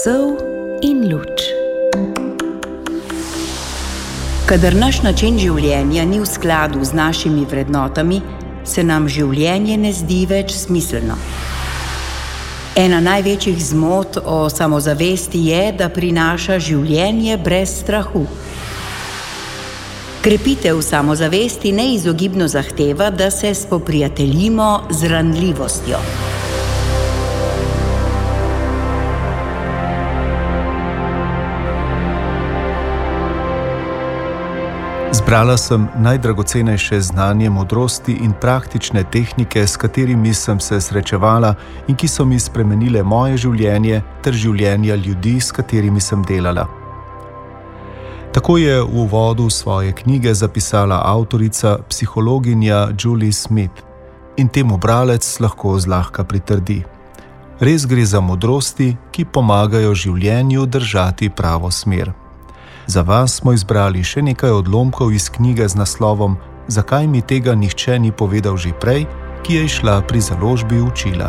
Sol in luč. Kadar naš način življenja ni v skladu z našimi vrednotami, se nam življenje ne zdi več smiselno. Ena največjih zmot o samozavesti je, da prinaša življenje brez strahu. Krepitev samozavesti neizogibno zahteva, da se spoprijateljimo z ranljivostjo. Zbrala sem najdragocenejše znanje, modrosti in praktične tehnike, s katerimi sem se srečevala in ki so mi spremenile moje življenje ter življenja ljudi, s katerimi sem delala. Tako je v uvodu svoje knjige zapisala avtorica, psihologinja Julie Smith, in temu bralec lahko zlahka pritrdi. Res gre za modrosti, ki pomagajo življenju držati pravo smer. Za vas smo izbrali še nekaj odlomkov iz knjige z naslovom Zakaj mi tega nihče ni povedal že prej, ki je izšla pri založbi Učila.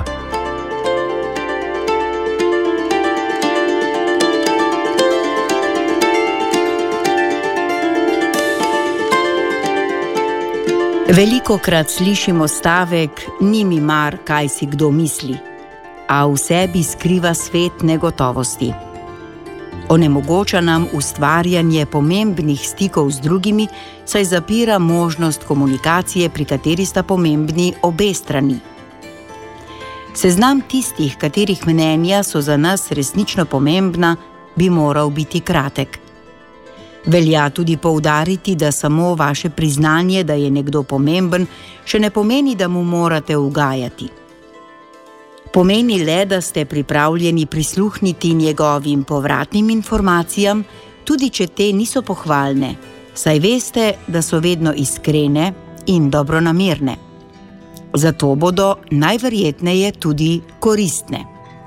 Velikokrat slišimo stavek: ni mi mar, kaj si kdo misli, a v sebi skriva svet negotovosti. Onemogoča nam ustvarjanje pomembnih stikov z drugimi, saj zapira možnost komunikacije, pri kateri sta pomembni obe strani. Seznam tistih, katerih mnenja so za nas resnično pomembna, bi moral biti kratek. Velja tudi poudariti, da samo vaše priznanje, da je nekdo pomemben, še ne pomeni, da mu morate ugajati. Pomeni le, da ste pripravljeni prisluhniti njegovim povratnim informacijam, tudi če te niso pohvalne, saj veste, da so vedno iskrene in dobronamerne. Zato bodo najverjetneje tudi koristne.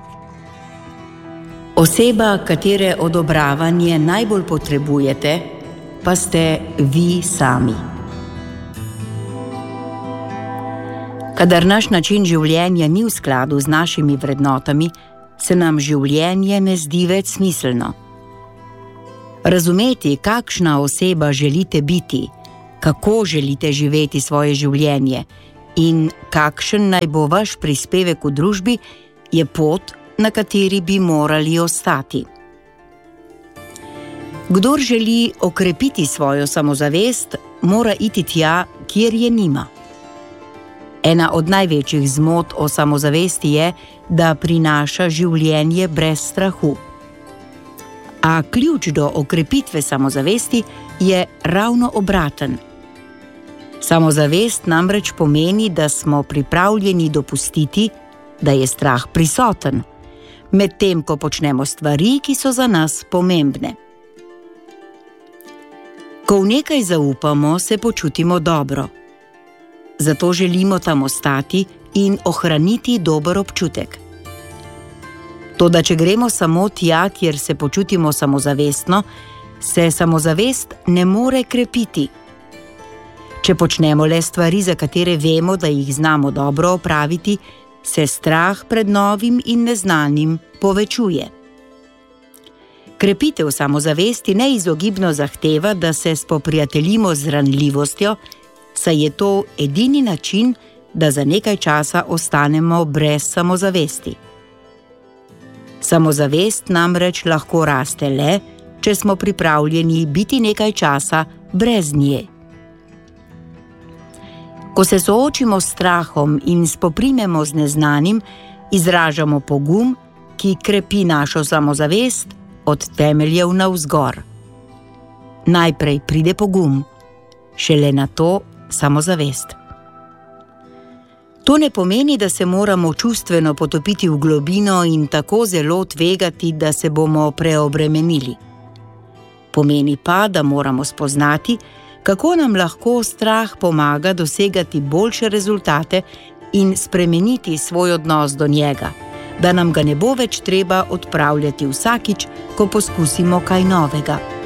Oseba, katere odobravanje najbolj potrebujete, pa ste vi sami. Kadar naš način življenja ni v skladu z našimi vrednotami, se nam življenje ne zdi več smiselno. Razumeti, kakšna oseba želite biti, kako želite živeti svoje življenje in kakšen naj bo vaš prispevek v družbi, je pot, na kateri bi morali ostati. Kdor želi okrepiti svojo samozavest, mora iti tja, kjer je nima. Ena od največjih zmot o samozavesti je, da prinaša življenje brez strahu. A ključ do okrepitve samozavesti je ravno obraten. Samozavest namreč pomeni, da smo pripravljeni dopustiti, da je strah prisoten, medtem ko počnemo stvari, ki so za nas pomembne. Ko v nekaj zaupamo, se počutimo dobro. Zato želimo tam ostati in ohraniti dober občutek. Toda če gremo samo tja, kjer se počutimo samozavestno, se samozavest ne more krepiti. Če počnemo le stvari, za katere vemo, da jih znamo dobro opraviti, se strah pred novim in neznanim povečuje. Krepitev samozavesti neizogibno zahteva, da se spoprijateljimo z ranljivostjo, saj je to edini način, da za nekaj časa ostanemo brez samozavesti. Samozavest namreč lahko raste le, če smo pripravljeni biti nekaj časa brez nje. Ko se soočimo s strahom in spoprimemo z neznanim, izražamo pogum, ki krepi našo samozavest od temeljev navzgor. Najprej pride pogum, šele nato samozavest. To ne pomeni, da se moramo čustveno potopiti v globino in tako zelo tvegati, da se bomo preobremenili. Pomeni pa, da moramo spoznati, kako nam lahko strah pomaga dosegati boljše rezultate in spremeniti svoj odnos do njega, da nam ga ne bo več treba odpravljati vsakič, ko poskusimo kaj novega.